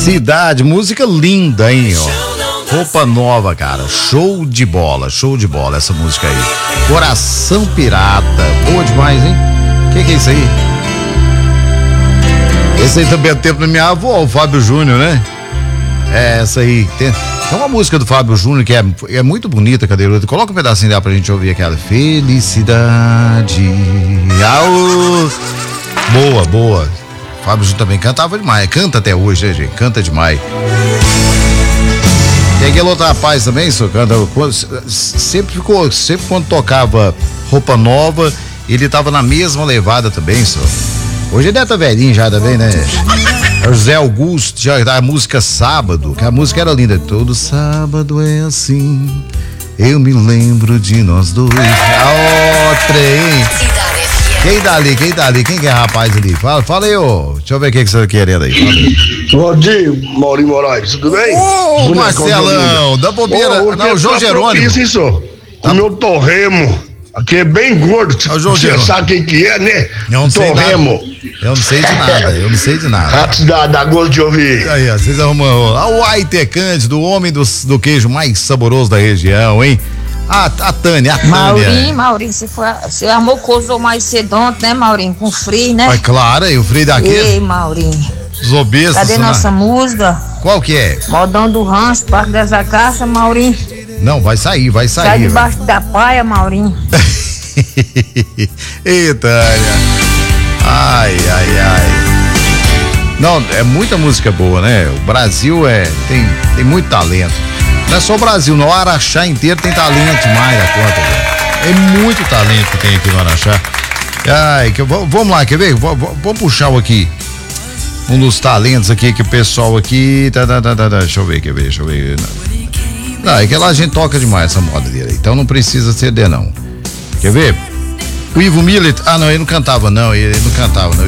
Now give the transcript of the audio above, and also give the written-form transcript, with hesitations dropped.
Felicidade, música linda, hein, ó. Roupa Nova, cara, show de bola essa música aí. Coração Pirata, boa demais, hein? Que é isso aí? Esse aí também é tempo da minha avó, o Fábio Júnior, né? É, essa aí. Tem uma música do Fábio Júnior que é muito bonita, Cadeirudo. Coloca um pedacinho dela pra gente ouvir aquela. Felicidade. Boa. Fábio Júnior também cantava demais. Canta até hoje, né, gente? Canta demais. Tem aquele outro rapaz também, só canta. Sempre quando tocava Roupa Nova, ele tava na mesma levada também, só. Hoje ele tá velhinho já também, né? É o José Augusto, já da música Sábado, que a música era linda. Todo sábado é assim, eu me lembro de nós dois. Trem. Quem tá ali? Quem que é rapaz ali? Fala aí, ô. Deixa eu ver o que você tá querendo aí. Bom dia, Maurinho Moraes, tudo bem? Ô, Marcelão, da bobeira. Não, o João Jerônimo. Isso, o meu torremo, aqui é bem gordo. Você sabe quem é, né? Torremo. Eu não sei de nada. Ratos da gosto de ouvir. Aí, ó, vocês arrumam o Aite Cândido, o homem do queijo mais saboroso da região, hein? A Tânia. Maurinho, você armou coisa mais cedo ontem, né, Maurinho? Com frio, né? Mas claro, e o frio daqui. Ei, Maurinho. Os obesos. Cadê nossa música? Qual que é? Modão do Rancho, Parque das Acaças, Maurinho. Não, vai sair. Sai debaixo da paia, Maurinho. Ei, Tânia. Ai. Não, é muita música boa, né? O Brasil tem muito talento. Não é só o Brasil, no Araxá inteiro tem talento demais da conta, velho. É muito talento que tem aqui no Araxá. Vamos lá, quer ver? Vamos puxar aqui um dos talentos aqui que o pessoal aqui. Deixa eu ver, quer ver? Deixa eu ver. Não, é que lá a gente toca demais essa moda dele, então não precisa ceder, não. Quer ver? O Ivo Millet, não, ele não cantava, não.